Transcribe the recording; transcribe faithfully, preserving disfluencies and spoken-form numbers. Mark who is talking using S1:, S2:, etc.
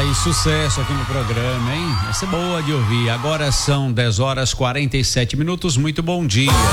S1: aí, sucesso aqui no programa, hein? Essa é boa de ouvir. Agora são dez horas e quarenta e sete minutos. Muito bom dia.